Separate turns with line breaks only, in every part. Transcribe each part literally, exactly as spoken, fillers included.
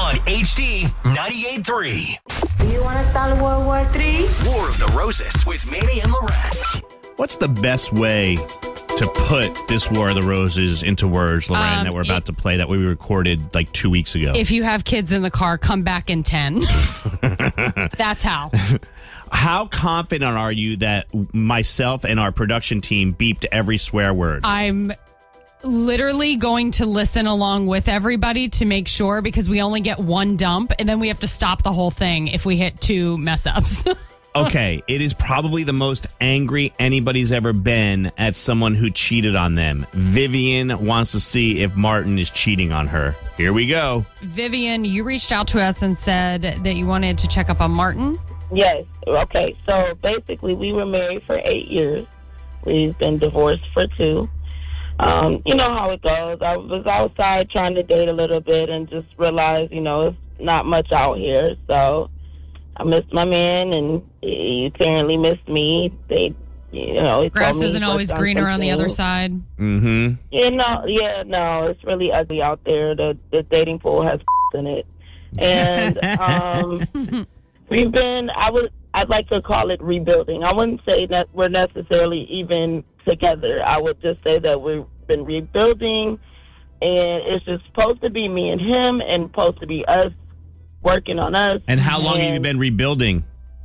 on H D ninety-eight point three.
Do you want to start World War Three?
War of the Roses with Manny and Lorette.
What's the best way to put this War of the Roses into words, Lorraine,
Um,
that we're about
it-
to play that we recorded like two weeks ago?
If you have kids in the car, come back in ten. That's how.
How confident are you that myself and our production team beeped every swear word?
I'm literally going to listen along with everybody to make sure, because we only get one dump and then we have to stop the whole thing if we hit two mess ups.
Okay, it is probably the most angry anybody's ever been at someone who cheated on them. Vivian wants to see if Martin is cheating on her. Here we go.
Vivian, you reached out to us and said that you wanted to check up on Martin.
Yes. Okay. So basically, we were married for eight years. We've been divorced for two. Um, you know how it goes. I was outside trying to date a little bit and just realized, you know, it's not much out here. So I missed my man, and he apparently missed me. They, you know, he
Grass
told me
isn't
he
always
worked on
greener on the other
something.
side.
Mm-hmm.
Yeah, no, yeah, no, it's really ugly out there. The the dating pool has in it, and um, we've been. I would. I'd like to call it rebuilding. I wouldn't say that we're necessarily even together. I would just say that we've been rebuilding, and it's just supposed to be me and him, and supposed to be us working on us.
And how long have you
And,
been rebuilding?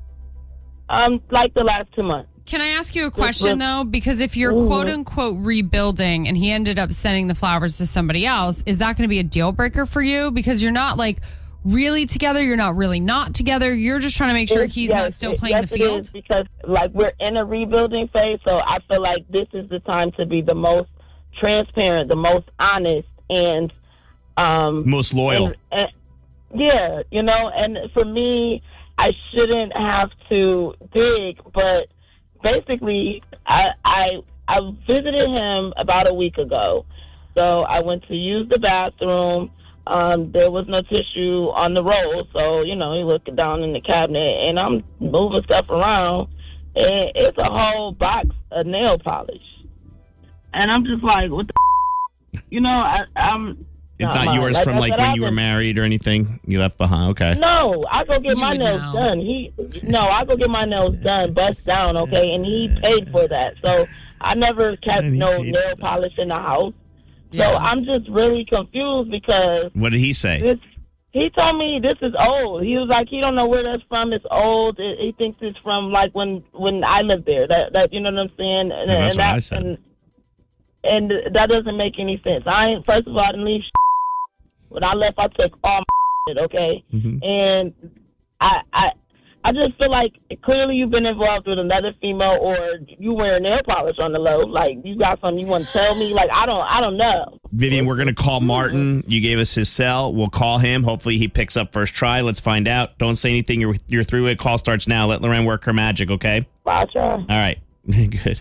Um, like the last two months.
Can I ask you a question, though? Because if you're
Mhm.
quote unquote rebuilding and he ended up sending the flowers to somebody else, is that going to be a deal breaker for you? Because you're not like really together. You're not really not together. You're just trying to make sure
It's-
he's
yes,
not still
it-
playing
yes,
the
it
field.
is, because like we're in a rebuilding phase, so I feel like this is the time to be the most transparent, the most honest, and um,
Most loyal.
and- and- yeah, you know. And for me, I shouldn't have to dig, but basically, I I I visited him about a week ago. So I went to use the bathroom. Um, there was no tissue on the roll, so you know he looked down in the cabinet, and I'm moving stuff around, and it's a whole box of nail polish, and I'm just like, what the, f-? you know, I, I'm.
It's not yours
like
from
I
like
said,
when
I've
you were
been-
married or anything you left behind. Okay.
No, I go get
You
my
would
nails
know.
done. He no, I go get my nails done, bust down, okay, and he paid for that. So I never kept
And he
no
paid
nail
for that.
polish in the house.
Yeah.
So I'm just really confused because
What did he say?
this. He told me this is old. He was like, he don't know where that's from. It's old. It, he thinks it's from like when when I lived there. That that you know what I'm saying? And,
Yeah, that's
and
what I
that,
said.
And, and that doesn't make any sense. I ain't. First of all, I didn't leave. When I left, I took all my shit, okay?
Mhm.
And I, I, I just feel like clearly you've been involved with another female, or you wear nail polish on the low. Like you got something you want to tell me? Like I don't, I don't know.
Vivian, we're going to call Martin. You gave us his cell. We'll call him. Hopefully he picks up first try. Let's find out. Don't say anything. You're, you're through it. Call starts now. Let Lorraine work her magic, okay?
I'll try.
All right. Good.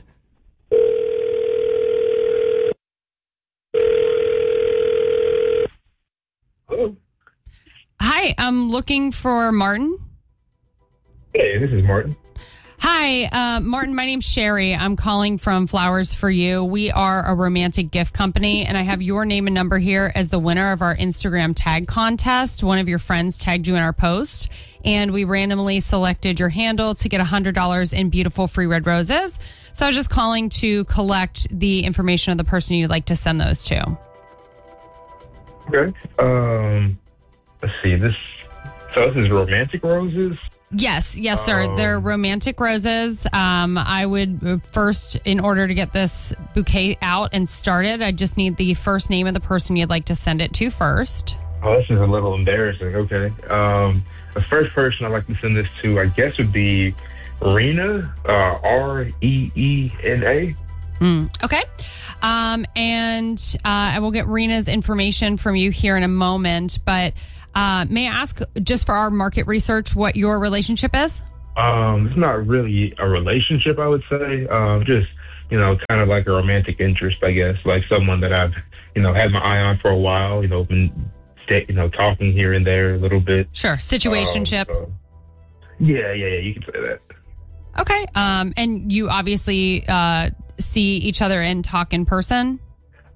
Hi, I'm looking for Martin.
Hey, this is Martin.
Hi, uh, Martin. My name's Sherry. I'm calling from Flowers for You. We are a romantic gift company, and I have your name and number here as the winner of our Instagram tag contest. One of your friends tagged you in our post, and we randomly selected your handle to get one hundred dollars in beautiful free red roses. So I was just calling to collect the information of the person you'd like to send those to.
Okay. Um, let's see. This. So this is romantic roses.
Yes, yes, sir.
Um,
They're romantic roses. Um, I would uh, first, in order to get this bouquet out and started, I just need the first name of the person you'd like to send it to first.
Oh, this is a little embarrassing. Okay. Um, the first person I'd like to send this to, I guess, would be Rena. Uh, R E E N A.
Mm, okay. Um, and uh, I will get Rena's information from you here in a moment. But uh, may I ask, just for our market research, what your relationship is?
Um, it's not really a relationship, I would say. Um, just, you know, kind of like a romantic interest, I guess, like someone that I've, you know, had my eye on for a while, you know, been, you know, talking here and there a little bit.
Sure. Situationship.
Um, so- yeah, yeah, yeah, you can say that.
Okay. Um, and you obviously uh, see each other and talk in person?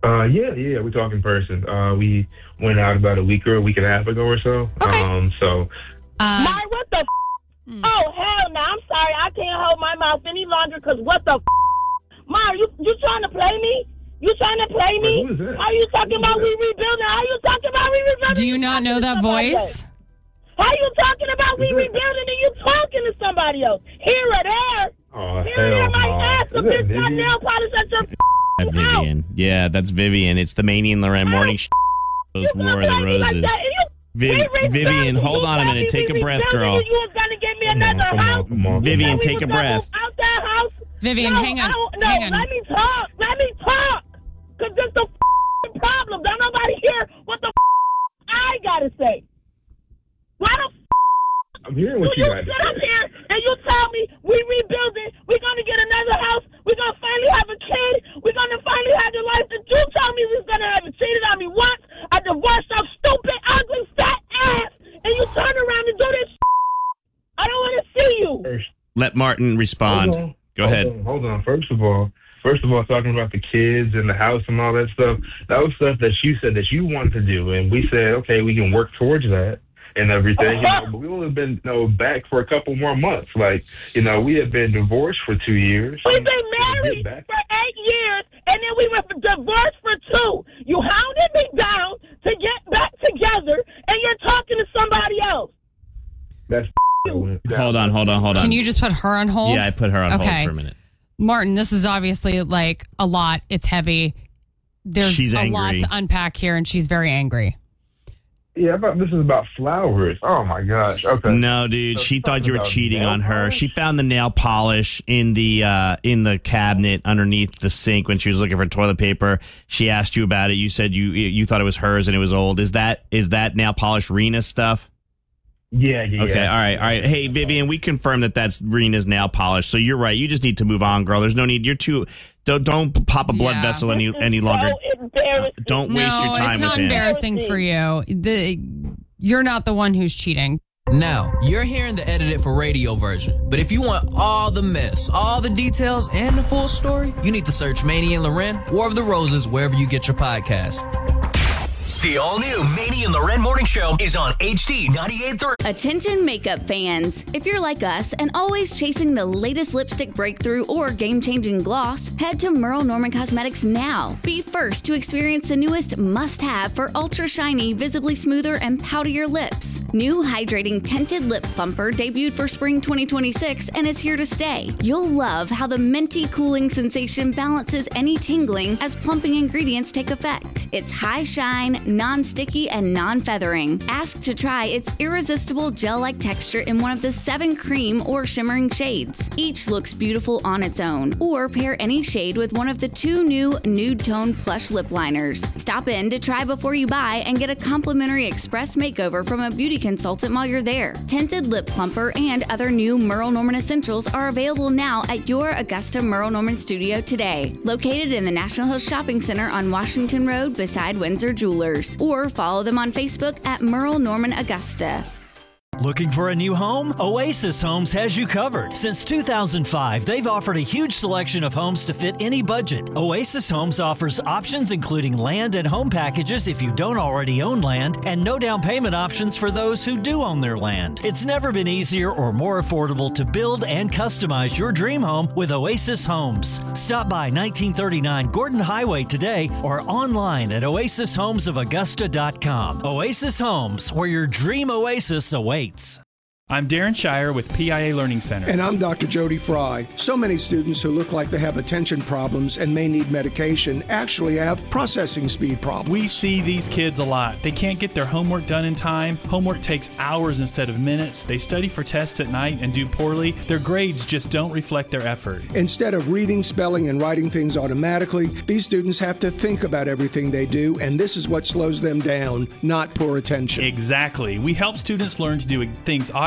Uh, yeah, yeah, we talk in person. Uh, we went out about a week or a week and a half ago or so.
Okay.
Um, so.
Um,
My, what the f-? Mm. Oh, hell no. I'm sorry. I can't hold my mouth any longer because what the f-? Ma, you, you trying to play me? You trying to play me?
Wait, who is that?
How you talking about we rebuilding? How you talking about we rebuilding?
do you not know that voice?
How you talking about we
Is it-
rebuilding and you talking to somebody else? Here or there?
Oh,
Here or there
hell
my
no.
ass
Is
if
that
it's not
Vivian?
nail polish at your
That
f***ing house.
Vivian. Yeah, that's Vivian. It's the Manny and Loren morning sh-
You
War
gonna
of the
play me like
Roses.
that, and you-
Viv-
we rebuilding.
Vivian, hold
You
on a
told
minute.
me
Take
we
a breath,
rebuilding
girl.
and You was gonna give me
Come on,
another
come on,
house.
come on.
Vivian,
You said we
take a
was gonna
breath.
move Out that house.
Vivian,
no,
hang on.
I don't- No,
Hang on.
let me talk. Let me talk. Cause this the f***ing problem. Don't nobody hear what the f- I gotta say. Why the f-
I'm hearing
do
what you
you
got to
sit up
say.
here and you tell me we rebuilding, we're gonna get another house, we're gonna finally have a kid, we're gonna finally have the life that you told me we was gonna have. You cheated on me once, I divorced your stupid, ugly, fat ass, and you turn around and do this. I don't want to see you.
First,
Let Martin respond.
hold on.
Go
Hold
ahead.
on, hold on. First of all, first of all, talking about the kids and the house and all that stuff, that was stuff that you said that you wanted to do, and we said, okay, we can work towards that and everything. You know, but we only been you know back for a couple more months. Like you know, we have been divorced for two years.
We've been
Get
married
back.
for eight years, and then we were divorced for two. You hounded me down to get back together, and you're talking to somebody else.
That's
Hold on, hold on, hold on.
Can you just put her on hold?
Yeah, I put her on
Okay.
hold for a minute.
Martin, this is obviously like a lot. It's heavy. There's
She's
a lot
angry.
to unpack here, and she's very angry.
Yeah, but this is about flowers. Oh my gosh. Okay.
No, dude,
So
she thought
talking
you were
about
cheating
nail
on her.
polish?
She found the nail polish in the uh, in the cabinet underneath the sink when she was looking for toilet paper. She asked you about it. You said you you thought it was hers and it was old. Is that is that nail polish Rena's stuff?
Yeah, yeah.
Okay,
yeah.
all right, all right. Hey, Vivian, we confirmed that that's Rena's nail polish. So you're right. You just need to move on, girl. There's no need. You're too. Don't don't pop a blood
Yeah.
vessel any
This is
any longer.
So embarrassing.
Don't waste
no,
your time
it's
with
not
him.
embarrassing for you. The you're not the one who's cheating.
Now, you're hearing the edited for radio version, but if you want all the mess, all the details, and the full story, you need to search Manny and Loren, War of the Roses, wherever you get your podcast.
The all-new Manny and Loren Morning Show is on H D ninety-eight point three.
Attention makeup fans. If you're like us and always chasing the latest lipstick breakthrough or game-changing gloss, head to Merle Norman Cosmetics now. Be first to experience the newest must-have for ultra shiny, visibly smoother, and poutier lips. New hydrating tinted lip plumper debuted for spring twenty twenty-six and is here to stay. You'll love how the minty cooling sensation balances any tingling as plumping ingredients take effect. It's high shine, non-sticky, and non-feathering. Ask to try its irresistible gel-like texture in one of the seven cream or shimmering shades. Each looks beautiful on its own, or pair any shade with one of the two new nude tone plush lip liners. Stop in to try before you buy and get a complimentary express makeover from a beauty consultant while you're there. Tinted lip plumper and other new Merle Norman essentials are available now at your Augusta Merle Norman studio today. Located in the National Hills Shopping Center on Washington Road beside Windsor Jewelers. Or follow them on Facebook at Merle Norman Augusta.
Looking for a new home? Oasis Homes has you covered. Since two thousand five, they've offered a huge selection of homes to fit any budget. Oasis Homes offers options including land and home packages if you don't already own land, and no down payment options for those who do own their land. It's never been easier or more affordable to build and customize your dream home with Oasis Homes. Stop by nineteen thirty-nine Gordon Highway today or online at oasis homes of augusta dot com. Oasis Homes, where your dream oasis awaits.
I'm Darren Shire with P I A Learning Center.
And I'm Doctor Jody Fry. So many students who look like they have attention problems and may need medication actually have processing speed problems.
We see these kids a lot. They can't get their homework done in time. Homework takes hours instead of minutes. They study for tests at night and do poorly. Their grades just don't reflect their effort.
Instead of reading, spelling, and writing things automatically, these students have to think about everything they do, and this is what slows them down, not poor attention.
Exactly. We help students learn to do things automatically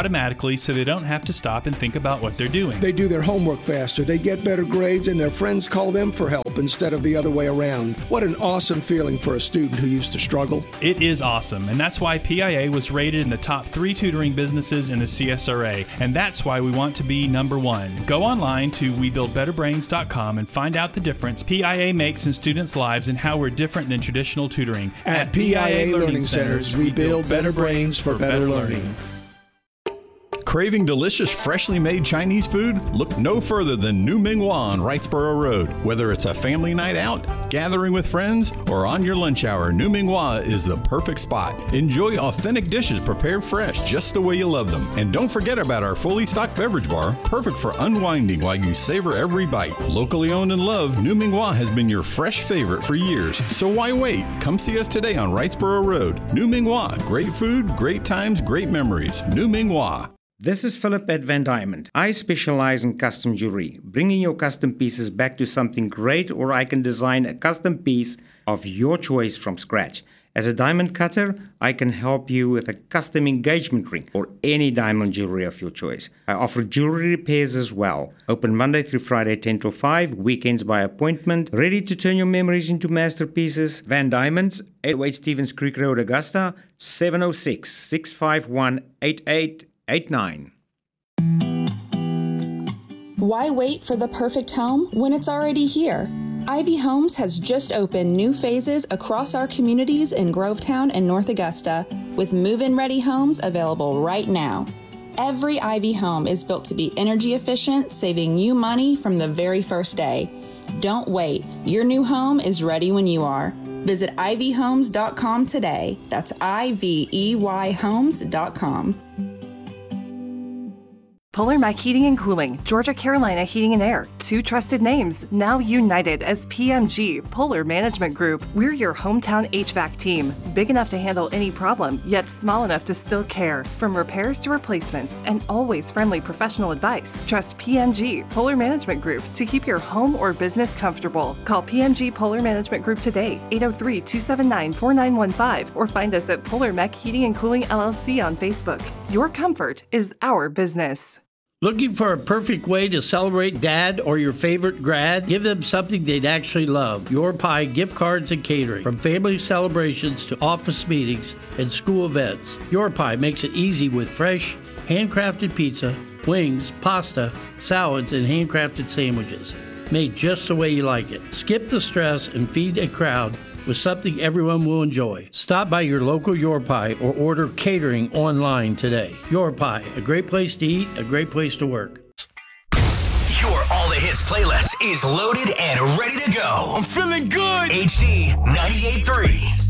automatically so they don't have to stop and think about what they're doing.
They do their homework faster, they get better grades, and their friends call them for help instead of the other way around. What an awesome feeling for a student who used to struggle.
It is awesome, and that's why P I A was rated in the top three tutoring businesses in the C S R A, and that's why we want to be number one. Go online to we build better brains dot com and find out the difference P I A makes in students' lives and how we're different than traditional tutoring.
At P I A Learning Centers, we build better brains for better learning.
Craving delicious, freshly made Chinese food? Look no further than New Ming Hua on Wrightsboro Road. Whether it's a family night out, gathering with friends, or on your lunch hour, New Ming Hua is the perfect spot. Enjoy authentic dishes prepared fresh, just the way you love them. And don't forget about our fully stocked beverage bar, perfect for unwinding while you savor every bite. Locally owned and loved, New Ming Hua has been your fresh favorite for years. So why wait? Come see us today on Wrightsboro Road. New Ming Hua. Great food, great times, great memories. New Ming Hua.
This is Philip at Van Diamond. I specialize in custom jewelry, bringing your custom pieces back to something great, or I can design a custom piece of your choice from scratch. As a diamond cutter, I can help you with a custom engagement ring or any diamond jewelry of your choice. I offer jewelry repairs as well. Open Monday through Friday, ten till five, weekends by appointment. Ready to turn your memories into masterpieces? Van Diamonds, eight oh eight Stevens Creek Road, Augusta, seven oh six, six five one, eight eight eight nine.
Why wait for the perfect home when it's already here? Ivy Homes has just opened new phases across our communities in Grovetown and North Augusta, with move-in ready homes available right now. Every Ivy home is built to be energy efficient, saving you money from the very first day. Don't wait. Your new home is ready when you are. Visit ivy homes dot com today. That's I V E Y homes dot com.
Polar Mac Heating and Cooling, Georgia Carolina Heating and Air, two trusted names, now united as P M G, Polar Management Group. We're your hometown H V A C team, big enough to handle any problem, yet small enough to still care. From repairs to replacements, and always friendly professional advice. Trust P M G, Polar Management Group, to keep your home or business comfortable. Call P M G Polar Management Group today, eight oh three, two seven nine, four nine one five, or find us at Polar Mac Heating and Cooling L L C on Facebook. Your comfort is our business.
Looking for a perfect way to celebrate dad or your favorite grad? Give them something they'd actually love. Your Pie gift cards and catering. From family celebrations to office meetings and school events, Your Pie makes it easy with fresh, handcrafted pizza, wings, pasta, salads, and handcrafted sandwiches. Made just the way you like it. Skip the stress and feed a crowd with something everyone will enjoy. Stop by your local Your Pie or order catering online today. Your Pie, a great place to eat, a great place to work.
Your All the Hits playlist is loaded and ready to go.
I'm feeling good.
H D ninety-eight point three.